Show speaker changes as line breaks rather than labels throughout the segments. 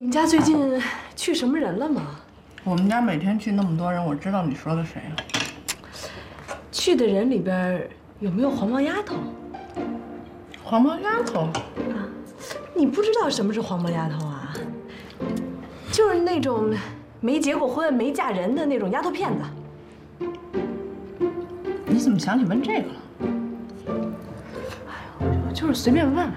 你家最近去什么人了吗？
我们家每天去那么多人，我知道你说的谁啊？
去的人里边有没有黄毛丫头？
黄毛丫头啊？
你不知道什么是黄毛丫头啊？就是那种没结过婚、没嫁人的那种丫头片子。
你怎么想起问这个了？
我就是随便问问。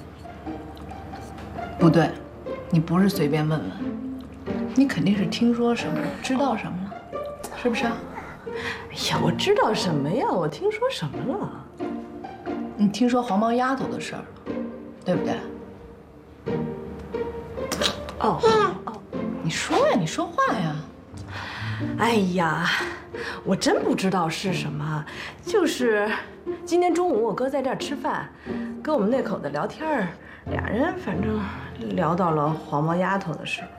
不对，你不是随便问问，你肯定是听说什么了，知道什么了，是不是啊？
哎呀，我知道什么呀？我听说什么了？
你听说黄毛丫头的事儿了，对不对？
哦，
你说呀，你说话呀。
哎呀，我真不知道是什么，就是今天中午我哥在这儿吃饭，跟我们那口子聊天儿，俩人反正聊到了黄毛丫头的事儿。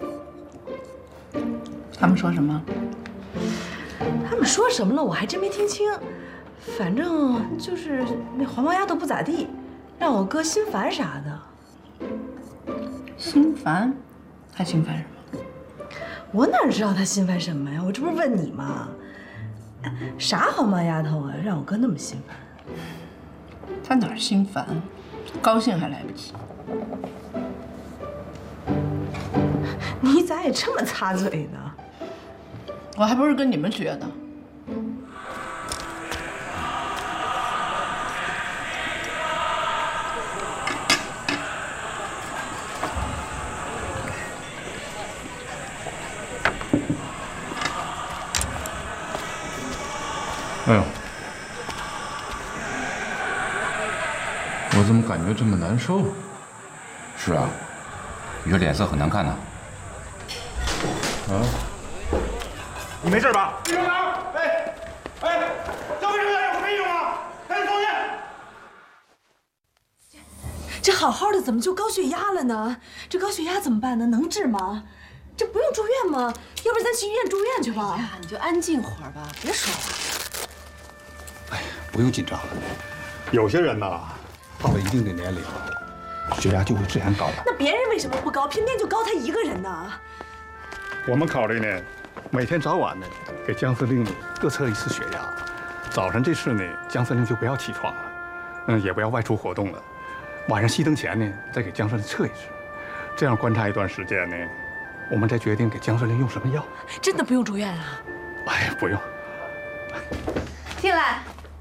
他们说什么？
他们说什么了？我还真没听清。反正就是那黄毛丫头不咋地，让我哥心烦啥的。
心烦？他心烦什么？
我哪知道他心烦什么呀？我这不是问你吗？啥黄毛丫头啊，让我哥那么心烦？
他哪儿心烦？高兴还来不及。
你咋也这么擦嘴呢？
我还不是跟你们学的。
哎呦，我怎么感觉这么难受？
是啊，你这脸色很难看呐。
啊？
你没事吧？李科长，哎，交卫生员有什么异样吗？赶紧送医！
这好好的怎么就高血压了呢？这高血压怎么办呢？能治吗？这不用住院吗？要不然咱去医院住院去吧。
哎呀，你就安静会儿吧，别说话。
哎，不用紧张了。
有些人呐，到了一定的年龄，血压就会自然高的。
那别人为什么不高，偏偏就高他一个人呢？
我们考虑呢，每天早晚呢，给江司令各测一次血压。早晨这次呢，江司令就不要起床了，也不要外出活动了。晚上熄灯前呢，再给江司令测一次。这样观察一段时间呢，我们再决定给江司令用什么药。
真的不用住院啊？
哎，不用。
进来。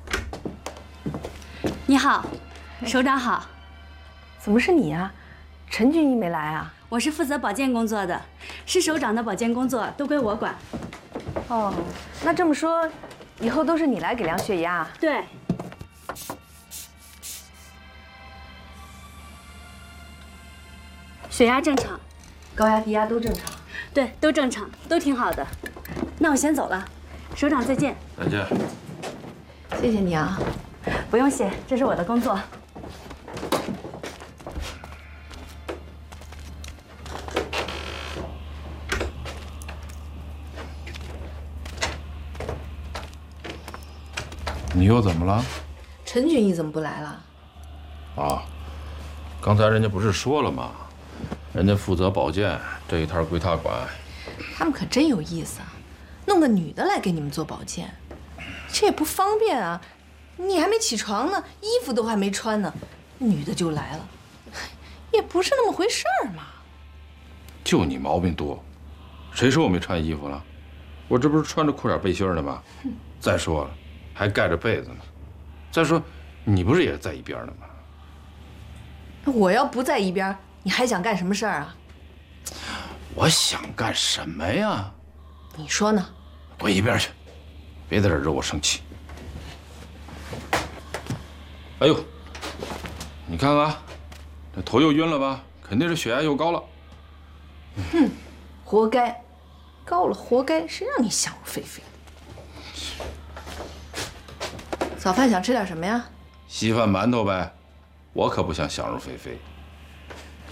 你好，首长好。
怎么是你呀？陈俊义没来啊？
我是负责保健工作的，是首长的保健工作都归我管。
哦，那这么说，以后都是你来给量血压？
对。血压正常，
高压低压都正常。
对，都正常，都挺好的。那我先走了，首长再见。
再见。
谢谢你啊。
不用谢，这是我的工作。
你又怎么了？
陈俊义怎么不来了？
啊，刚才人家不是说了吗？人家负责保健，这一摊归他管。
他们可真有意思啊，弄个女的来给你们做保健，这也不方便啊。你还没起床呢，衣服都还没穿呢，女的就来了，也不是那么回事儿嘛。
就你毛病多，谁说我没穿衣服了？我这不是穿着裤衩背心呢吗？再说了，还盖着被子呢。再说，你不是也在一边呢吗？
我要不在一边，你还想干什么事儿啊？
我想干什么呀？
你说呢？
滚一边去，别在这惹我生气。哎呦，你看看，这头又晕了吧？肯定是血压又高了。
哼，活该，高了活该，谁让你想入非非的？早饭想吃点什么呀？
稀饭馒头呗，我可不想想入非非。